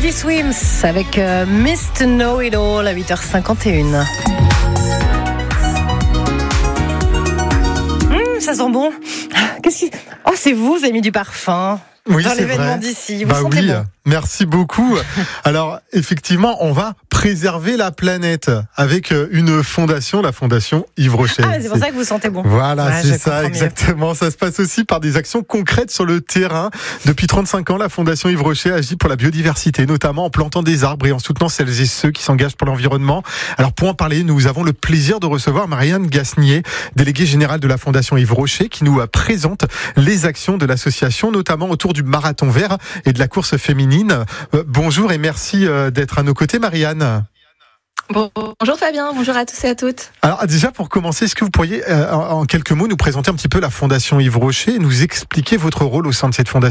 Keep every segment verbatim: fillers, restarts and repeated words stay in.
Candy Swims avec euh, mister Know It All à huit heures cinquante et une. Mmh, ça sent bon. Qu'est-ce qui... Oh, c'est vous, vous avez mis du parfum. Oui, dans c'est l'événement vrai. d'ici. Vous bah sentez oui, bon. Merci beaucoup. Alors, effectivement, on va préserver la planète avec une fondation, la fondation Yves Rocher. Ah, c'est pour ça que vous sentez bon. Voilà, ouais, c'est ça, exactement. Mieux. Ça se passe aussi par des actions concrètes sur le terrain. Depuis trente-cinq ans, la fondation Yves Rocher agit pour la biodiversité, notamment en plantant des arbres et en soutenant celles et ceux qui s'engagent pour l'environnement. Alors, pour en parler, nous avons le plaisir de recevoir Marianne Gasnier, déléguée générale de la fondation Yves Rocher, qui nous présente les actions de l'association, notamment autour du marathon vert et de la course féminine. Bonjour et merci d'être à nos côtés, Marianne. Bonjour Fabien, bonjour à tous et à toutes. Alors déjà pour commencer, est-ce que vous pourriez euh, en quelques mots nous présenter un petit peu la fondation Yves Rocher et nous expliquer votre rôle au sein de cette fondation ?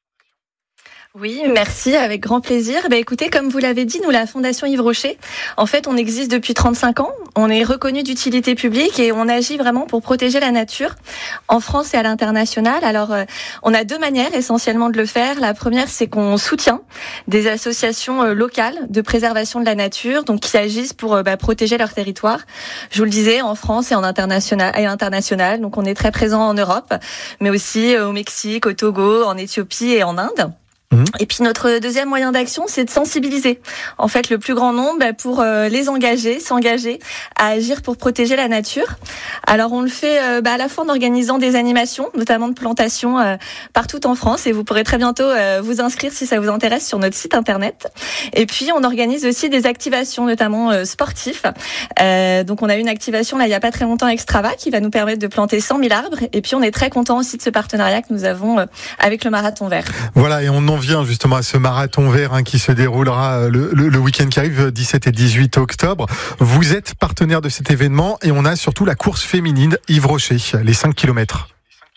Oui, merci, avec grand plaisir. Bah, écoutez, comme vous l'avez dit, nous, la Fondation Yves Rocher, en fait, on existe depuis trente-cinq ans. On est reconnu d'utilité publique et on agit vraiment pour protéger la nature en France et à l'international. Alors, euh, on a deux manières essentiellement de le faire. La première, c'est qu'on soutient des associations euh, locales de préservation de la nature, donc qui agissent pour euh, bah, protéger leur territoire. Je vous le disais, en France et en international, et international. Donc, on est très présent en Europe, mais aussi euh, au Mexique, au Togo, en Éthiopie et en Inde. Mmh. Et puis notre deuxième moyen d'action, c'est de sensibiliser en fait le plus grand nombre bah, pour euh, les engager, s'engager à agir pour protéger la nature. Alors on le fait euh, bah, à la fois en organisant des animations, notamment de plantation euh, partout en France, et vous pourrez très bientôt euh, vous inscrire si ça vous intéresse sur notre site internet. Et puis on organise aussi des activations, notamment euh, sportifs. Euh, donc on a eu une activation là il y a pas très longtemps avec Strava qui va nous permettre de planter cent mille arbres. Et puis on est très content aussi de ce partenariat que nous avons euh, avec le Marathon Vert. Voilà, et on en vient justement à ce marathon vert hein, qui se déroulera le, le, le week-end qui arrive, dix-sept et dix-huit octobre. Vous êtes partenaire de cet événement et on a surtout la course féminine Yves Rocher, les cinq kilomètres.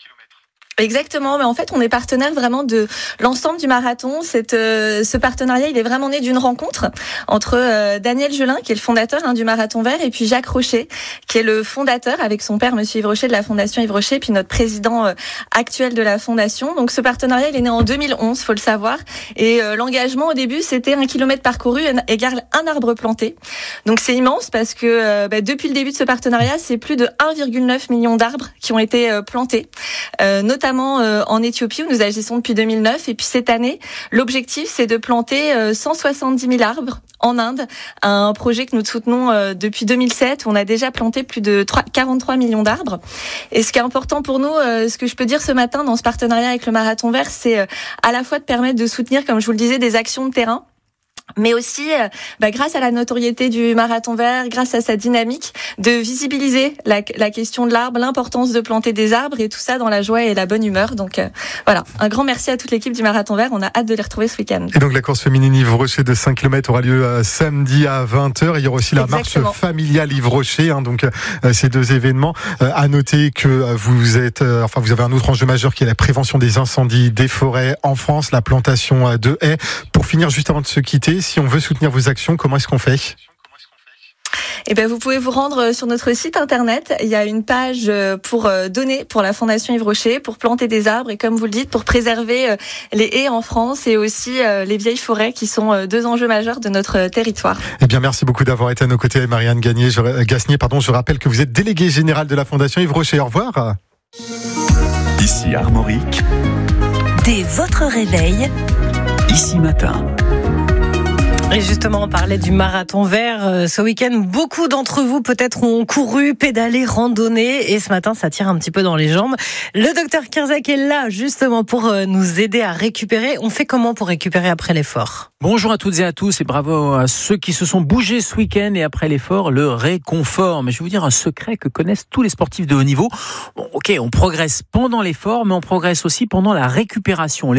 Exactement, mais en fait, on est partenaire vraiment de l'ensemble du marathon. Cette, euh, ce partenariat, il est vraiment né d'une rencontre entre euh, Daniel Gelin, qui est le fondateur hein, du Marathon Vert, et puis Jacques Rocher, qui est le fondateur, avec son père, Monsieur Yves Rocher, de la Fondation Yves Rocher, puis notre président euh, actuel de la Fondation. Donc, ce partenariat, il est né en deux mille onze, faut le savoir. Et euh, l'engagement, au début, c'était un kilomètre parcouru égale un arbre planté. Donc, c'est immense parce que euh, bah, depuis le début de ce partenariat, c'est plus de un virgule neuf million d'arbres qui ont été euh, plantés, euh, notamment en Éthiopie où nous agissons depuis deux mille neuf. Et puis cette année, l'objectif, c'est de planter cent soixante-dix mille arbres en Inde, un projet que nous soutenons depuis deux mille sept où on a déjà planté plus de quarante-trois millions d'arbres. Et ce qui est important pour nous, ce que je peux dire ce matin dans ce partenariat avec le Marathon Vert, c'est à la fois de permettre de soutenir, comme je vous le disais, des actions de terrain, mais aussi, bah, grâce à la notoriété du Marathon Vert, grâce à sa dynamique, de visibiliser la, la question de l'arbre, l'importance de planter des arbres et tout ça dans la joie et la bonne humeur. Donc euh, voilà, un grand merci à toute l'équipe du Marathon Vert. On a hâte de les retrouver ce week-end. Et donc la course féminine Yves Rocher de cinq kilomètres aura lieu euh, samedi à vingt heures. Il y aura aussi la Exactement. marche familiale Yves Rocher. Hein, donc euh, ces deux événements. Euh, à noter que euh, vous êtes, euh, enfin vous avez un autre enjeu majeur qui est la prévention des incendies des forêts en France, la plantation euh, de haies. Pour finir, juste avant de se quitter, si on veut soutenir vos actions, comment est-ce qu'on fait ? Eh ben, vous pouvez vous rendre sur notre site internet. Il y a une page pour donner pour la Fondation Yves Rocher, pour planter des arbres et comme vous le dites, pour préserver les haies en France et aussi les vieilles forêts qui sont deux enjeux majeurs de notre territoire. Eh bien, merci beaucoup d'avoir été à nos côtés, Marianne Gagnier. Je, Gasnier. Pardon, je rappelle que vous êtes déléguée générale de la Fondation Yves Rocher. Au revoir. Ici Armorique. Dès votre réveil, ici matin. Et justement, on parlait du marathon vert. Ce week-end, beaucoup d'entre vous peut-être ont couru, pédalé, randonné. Et ce matin, ça tire un petit peu dans les jambes. Le docteur Kirzak est là justement pour nous aider à récupérer. On fait comment pour récupérer après l'effort ? Bonjour à toutes et à tous et bravo à ceux qui se sont bougés ce week-end et après l'effort, le réconfort. Mais je vais vous dire un secret que connaissent tous les sportifs de haut niveau. Bon, ok, on progresse pendant l'effort, mais on progresse aussi pendant la récupération.